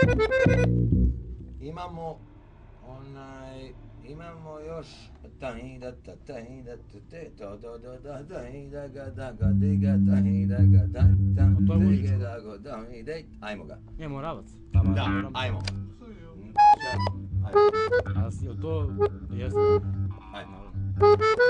Imamo imamo još ajmo ga. Je Moravac. Da, ajmo. A jel to... Jeste. Ajmo.